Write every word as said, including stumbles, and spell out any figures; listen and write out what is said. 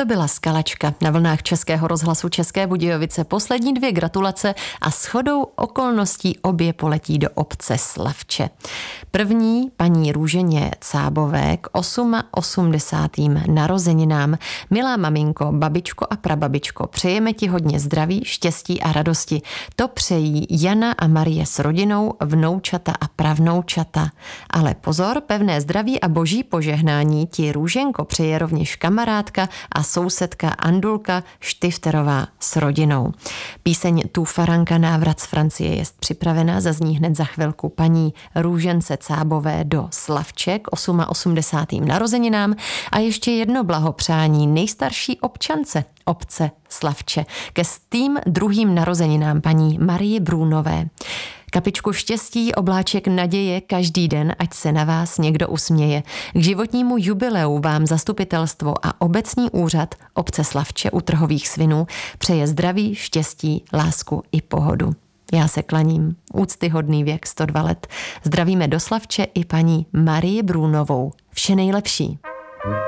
to byla Skalačka na vlnách Českého rozhlasu České Budějovice. Poslední dvě gratulace a shodou okolností obě poletí do obce Slavče. První paní Růženě Cábové k osmadesátým narozeninám. Milá maminko, babičko a prababičko, přejeme ti hodně zdraví, štěstí a radosti. To přejí Jana a Marie s rodinou, vnoučata a pravnoučata. Ale pozor, pevné zdraví a boží požehnání ti Růženko přeje rovněž kamarádka a sousedka Andulka Štifterová s rodinou. Píseň Tu faranka návrat z Francie je připravená, zazní hned za chvilku paní Růžence Cábové do Slavče k osmadesátým narozeninám a ještě jedno blahopřání nejstarší občance obce Slavče ke stým druhým narozeninám paní Marie Brůnové. Kapičku štěstí, obláček naděje každý den, ať se na vás někdo usměje. K životnímu jubileu vám zastupitelstvo a obecní úřad obce Slavče u Trhových svinů přeje zdraví, štěstí, lásku i pohodu. Já se klaním, úctyhodný věk sto dva let. Zdravíme do Slavče i paní Marii Brůnovou. Vše nejlepší.